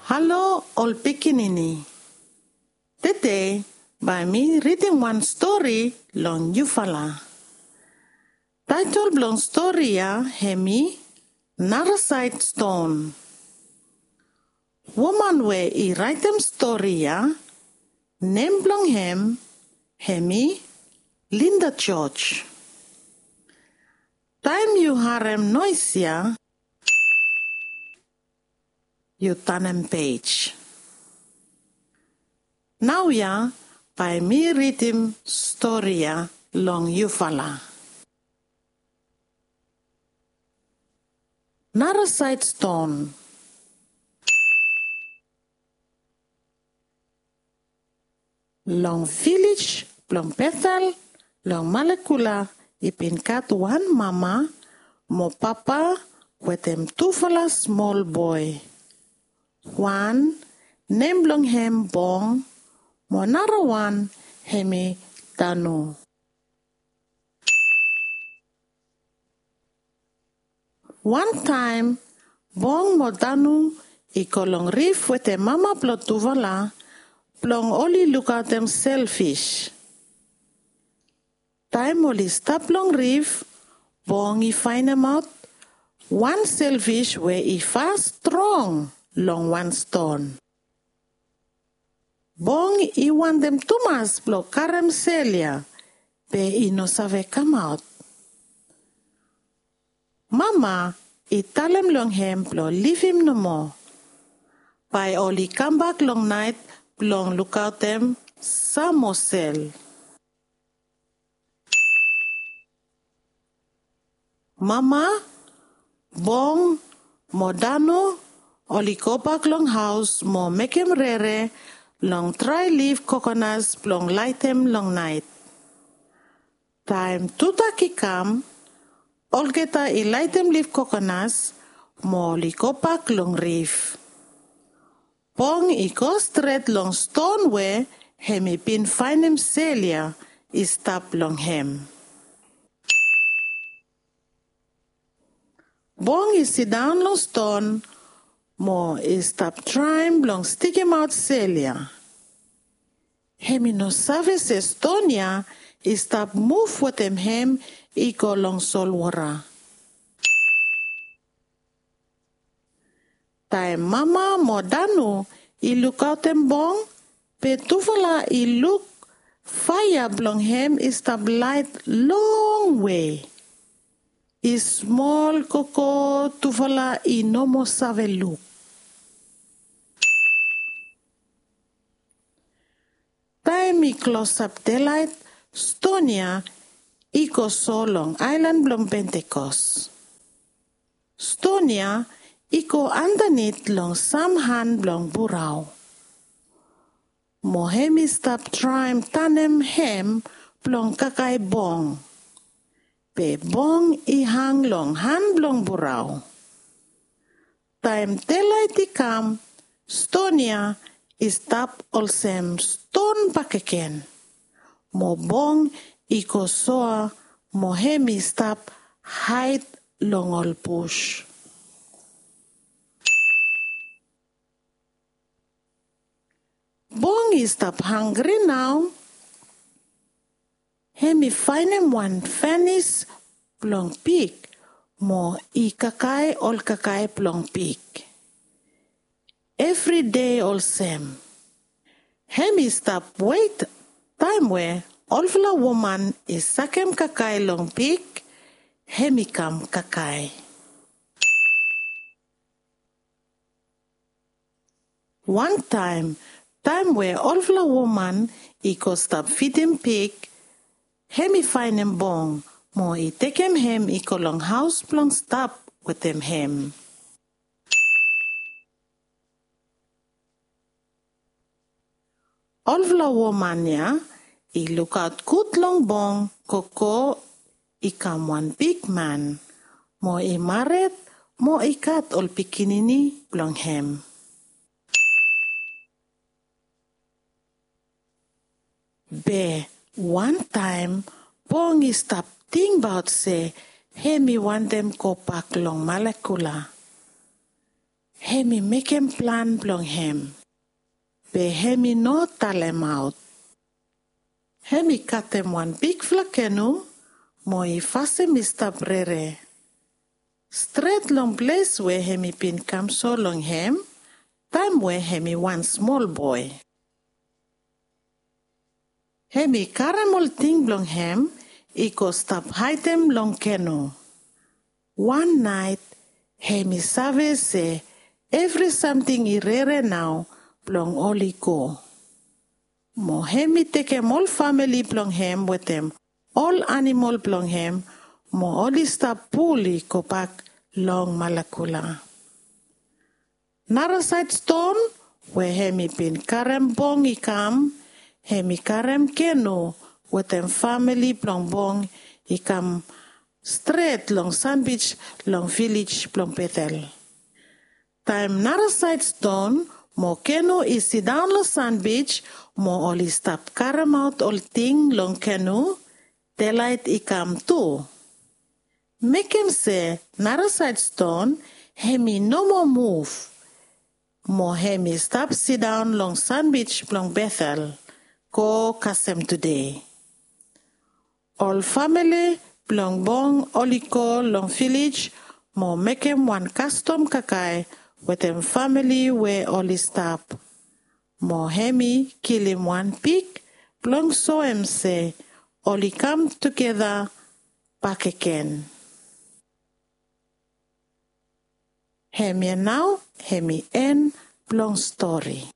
Hello, all pikinini. Today, by me reading one story long Yufala. Title blong story ya hemi Narasite Stone. Woman we I write them story ya name blong hemi Linda George. Time you harem noise ya you tanem page. Now ya, by me reading story ya long Yufala. Narasite Stone. Long village, long Bethel, long Malekula, ipinkat one mama, mo papa, with them two fella small boy. One, name long him Bong, mo another one, hemi Danu. One time, Bong mo Danu, ikolong reef with a mama plotuvala, plong only look at them selfish. Time only stop long reef, Bong I find them out, one selfish where I fast strong long one stone. Bong I want them too much blo karem celia, be I no save come out. Mama, I tell him long him blo leave him no more. By only come back long night, long look out them some more cell. Mama, Bong, Modano, only go back long house, more make him rere, long try leave coconuts, long light him long night. Time tutaki come, all geta I light him leave coconuts, more only go back long reef. Bong I go straight long stone where him I been find him Celia, I stop long him. Bong I sit down long stone, more I stop trying long stick him out Celia. Him I no save se stone ya, I stop move with him, I go long solwara. Time mama Modano, I look out him Bong, pe tuvala I look, fire blong him I stop light long way. I small coco tuvala I no mo save look. Time I close up daylight, Stonia, I go so long island blong Pentecost. Stonia, I go underneath long some hand blong burao. Mo hemi stop trying tanem hem blong kakai Bong. Pe Bong I hang long hand blong burao. Time daylight I come, Stonia I stop all same stone back again. Mo Bong I go soa, mo hemi stop hide long all bush. Bong I stop hungry now. Hemi find him one Venice plong pig, mo I kakai all kakai plong pig. Every day all same. Hemi stop wait time where all fla woman is sakem kakai long pig, hemi come kakai. One time where all fla woman I go stop feeding pig, hemi find him Bong, mo I take him I go long house plong stop with him. All fla woman ya, I look out good long Bong, coco, I come one big man, mo I married, mo I cut all pikinini plong him. Be one time, Bong I stop think about say, hemi want them go back long Malekula. Hemi make him plan blong him. Be hemi no tell him out. Hemi cut him one big flakenu, mo I fase Mr. Brere. Straight long place where hemi pin come so long him, time where hemi one small boy. Hemi caramel thing blong him, I go stop hide him long canoe. One night, hemi save say, every something I rere now, blong oli go. Mo hemi take him all family blong him with him, all animal blong him, mo oli stop puli go back long Malakula. Naraside stone, where hemi been karem bong I come, hemi karem canoe with him family blong bong I come straight long Sandbeach, long village blong Bethel. Time Naraside stone, mo canoe I sit down long Sandbeach, mo oli stop karem out all thing long canoe, daylight I come too. Make him say, Naraside stone, hemi no more move. Mo hemi stop sit down long Sandbeach long Bethel. Go kasem today. All family blong bong oliko long village mo make him one custom kakai with him family where oli stop. Mo hemi kill him one pig blong so him say oli come together back again. Hemi now, hemi end, long story.